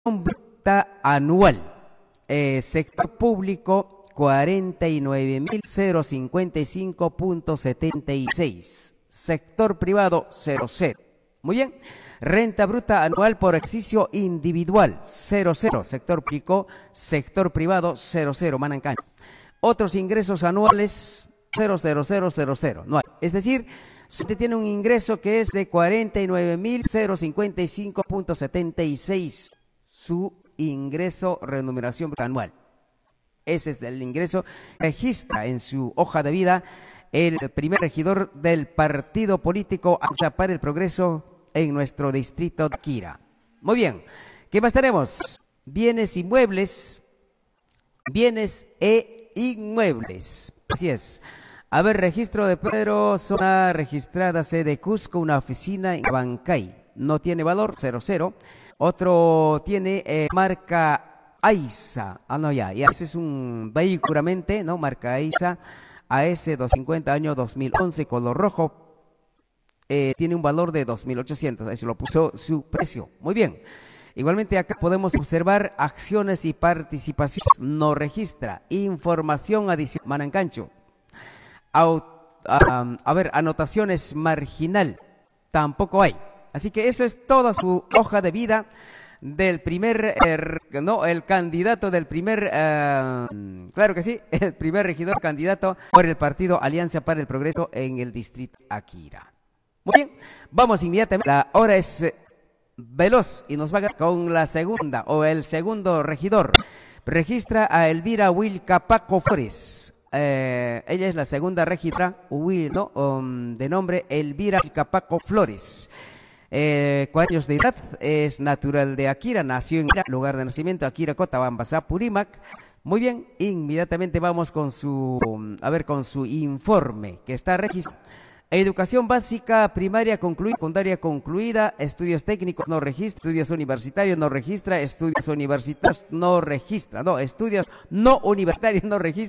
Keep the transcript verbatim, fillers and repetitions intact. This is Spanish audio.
bruta anual. Eh, sector público, cuarenta y nueve mil cincuenta y cinco punto setenta y seis. Sector privado, cero cero. Muy bien. Renta bruta anual por ejercicio individual, cero cero. Sector público, sector privado, cero cero. Manancancho. Otros ingresos anuales, cero cero cero cero cero. No hay. Es decir, si usted tiene un ingreso que es de cuarenta y nueve mil cincuenta y cinco punto setenta y seis, su ingreso remuneración anual. Ese es el ingreso que registra en su hoja de vida el primer regidor del partido político Alianza para el Progreso en nuestro distrito de Quira. Muy bien, ¿qué más tenemos? Bienes inmuebles, bienes e inmuebles. Así es. A ver, registro de Pedro, zona registrada, sede Cusco, una oficina en Abancay. No tiene valor, cero cero. Otro tiene eh, marca AISA. Ah, no, ya, ya, ese es un vehículo, puramente, ¿no? Marca AISA, A S doscientos cincuenta, año dos mil once, color rojo. Eh, tiene un valor de dos mil ochocientos, eso lo puso su precio. Muy bien. Igualmente acá podemos observar acciones y participaciones. No registra. Información adicional. Manancancho. Aut, um, a ver, anotaciones marginal. Tampoco hay. Así que eso es toda su hoja de vida del primer, eh, no, el candidato del primer, eh, claro que sí, el primer regidor candidato por el partido Alianza para el Progreso en el distrito Akira. Muy bien, vamos inmediatamente. La hora es eh, veloz y nos va con la segunda o el segundo regidor. Registra a Elvira Wilcapaco Flores. Eh, ella es la segunda regidora, Will, ¿no? um, de nombre Elvira Wilcapaco Flores. Eh, cuatro años de edad, es natural de Akira, nació en lugar de nacimiento, Akira Cotabamba, Purímac. Muy bien, inmediatamente vamos con su, a ver, con su informe que está registrado. Educación básica, primaria concluida, secundaria concluida, estudios técnicos no registra, estudios universitarios no registra, estudios universitarios no registra, no, estudios no universitarios no registra.